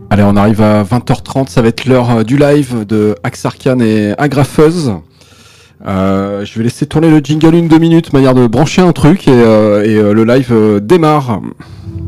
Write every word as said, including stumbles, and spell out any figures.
Allez, on arrive à vingt heures trente, ça va être l'heure du live de Axe Arcane et Agrafeuse. Euh, je vais laisser tourner le jingle une deux minutes, manière de brancher un truc et, euh, et euh, le live euh, démarre.